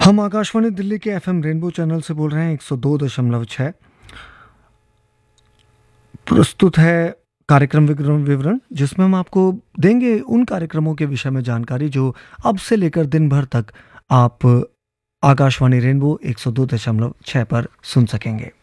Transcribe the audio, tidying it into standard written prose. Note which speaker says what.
Speaker 1: हम आकाशवाणी दिल्ली के FM rainbow channel से बोल रहे हैं 102.6। प्रस्तुत है कार्यक्रम विवरण विवरण जिसमें हम आपको देंगे उन कार्यक्रमों के विषय में जानकारी जो अब से लेकर दिन भर तक आप आकाशवाणी रेनबो 102.6 पर सुन सकेंगे।